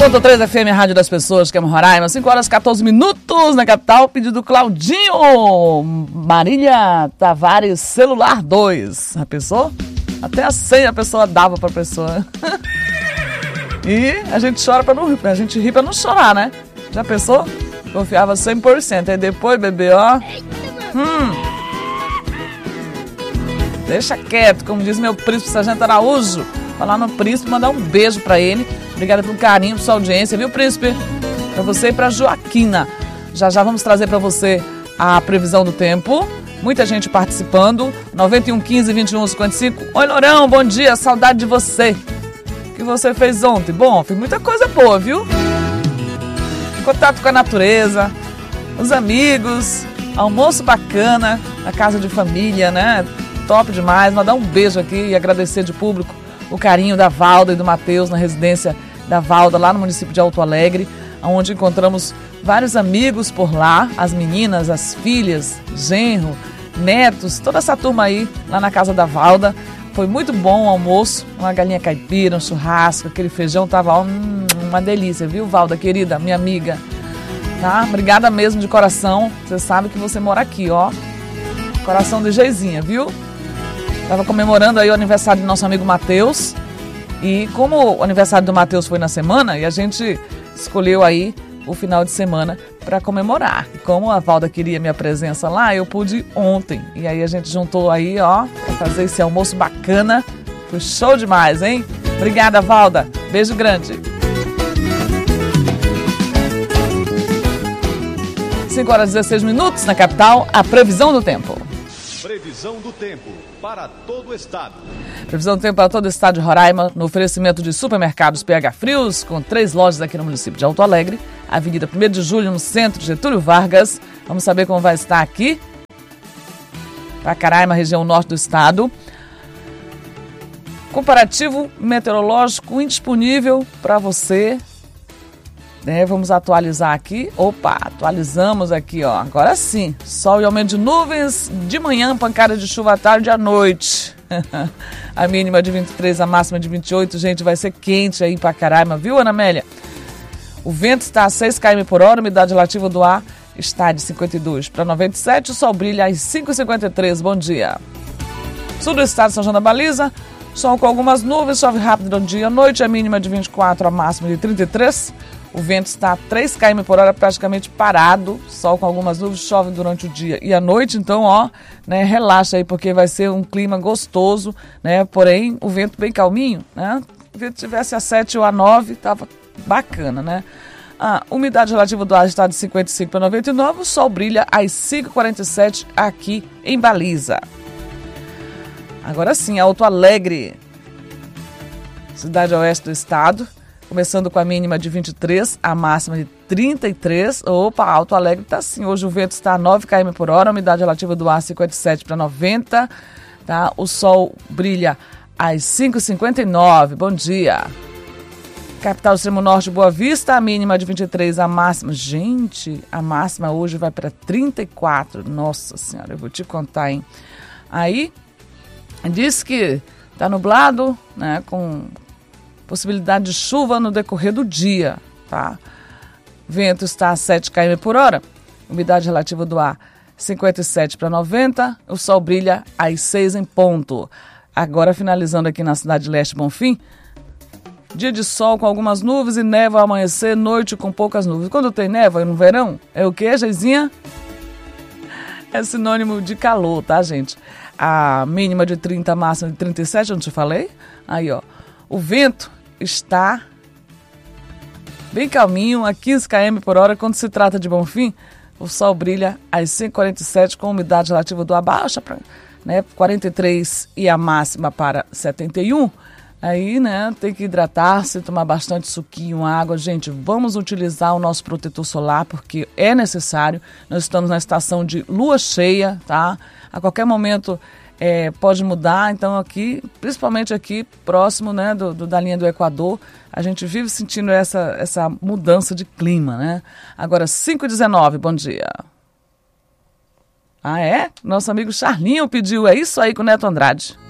100.3 FM, a rádio das pessoas, que é Roraima, 5 horas 14 minutos na capital, pedido do Claudinho, Marília Tavares, celular 2. A pessoa? Até a senha a pessoa dava pra pessoa. E a gente chora pra não rir, a gente ri pra não chorar, né? Já pensou? Confiava 100%, aí depois, bebê, ó. Deixa quieto, como diz meu príncipe Sargento Araújo. Falar no príncipe, mandar um beijo pra ele. Obrigada pelo carinho, pela sua audiência, viu, príncipe? Pra você e pra Joaquina. Já vamos trazer pra você a previsão do tempo. Muita gente participando. 91 15 21 55. Oi, Lourão, bom dia, saudade de você. O que você fez ontem? Bom, fiz muita coisa boa, viu? Contato com a natureza, os amigos, almoço bacana, na casa de família, né? Top demais. Mandar um beijo aqui e agradecer de público o carinho da Valda e do Matheus na residência da Valda, lá no município de Alto Alegre, onde encontramos vários amigos por lá, as meninas, as filhas, genro, netos, toda essa turma aí, lá na casa da Valda. Foi muito bom o almoço, uma galinha caipira, um churrasco, aquele feijão tava uma delícia, viu, Valda, querida, minha amiga, tá? Obrigada mesmo de coração, você sabe que você mora aqui, ó, coração de Geizinha, viu? Tava comemorando aí o aniversário do nosso amigo Matheus, e como o aniversário do Matheus foi na semana, e a gente escolheu aí o final de semana para comemorar. E como a Valda queria minha presença lá, eu pude ir ontem. E aí a gente juntou aí, ó, para fazer esse almoço bacana. Foi show demais, hein? Obrigada, Valda. Beijo grande. 5 horas e 16 minutos na capital, a previsão do tempo. Previsão do tempo para todo o estado. Previsão do tempo para todo o estado de Roraima, no oferecimento de supermercados PH Frios, com 3 lojas aqui no município de Alto Alegre, Avenida 1º de Julho, no centro, Getúlio Vargas. Vamos saber como vai estar aqui. Pacaraima, região norte do estado. Comparativo meteorológico indisponível para você. Vamos atualizar aqui. Opa, atualizamos aqui, ó. Agora sim. Sol e aumento de nuvens. De manhã, pancada de chuva à tarde e à noite. A mínima de 23, a máxima de 28. Gente, vai ser quente aí em Pacaraima, viu, Ana Amélia? O vento está a 6 km por hora, a umidade relativa do ar está de 52 para 97. O sol brilha às 5h53. Bom dia. Sul do estado, São João da Baliza. Sol com algumas nuvens, chove rápido durante o dia e à noite. A mínima de 24, a máxima de 33. O vento está a 3 km por hora, praticamente parado. Sol com algumas nuvens, chove durante o dia e à noite. Então, ó, né, relaxa aí, porque vai ser um clima gostoso, né? Porém, o vento bem calminho, né? Se o vento tivesse a 7 ou a 9, tava bacana, né? A umidade relativa do ar está de 55 para 99. O sol brilha às 5h47 aqui em Baliza. Agora sim, Alto Alegre, cidade oeste do estado. Começando com a mínima de 23, a máxima de 33. Opa, Alto Alegre tá assim. Hoje o vento está a 9 km por hora, a umidade relativa do ar 57 para 90. Tá? O sol brilha às 5h59. Bom dia. Capital extremo norte, Boa Vista, a mínima de 23, a máxima. Gente, a máxima hoje vai para 34. Nossa Senhora, eu vou te contar, hein? Aí, diz que tá nublado, né, com possibilidade de chuva no decorrer do dia, tá? Vento está a 7 km por hora, umidade relativa do ar 57 para 90, o sol brilha às 6 em ponto. Agora finalizando aqui na cidade de Leste Bonfim, dia de sol com algumas nuvens e névoa ao amanhecer, noite com poucas nuvens. Quando tem névoa no verão, é o quê, Geizinha? É sinônimo de calor, tá, gente? A mínima de 30, a máxima de 37, eu não te falei? Aí, ó, o vento está bem calminho, a 15 km por hora. Quando se trata de Bonfim, o sol brilha às 5h47 com umidade relativa do ar baixa para, né, 43 e a máxima para 71. Aí, né, tem que hidratar-se, tomar bastante suquinho, água. Gente, vamos utilizar o nosso protetor solar porque é necessário. Nós estamos na estação de lua cheia, tá? A qualquer momento pode mudar, então aqui, principalmente aqui próximo, né, da linha do Equador, a gente vive sentindo essa mudança de clima, né? Agora 5h19, bom dia. Ah, é? Nosso amigo Charlinho pediu, é isso aí com o Neto Andrade.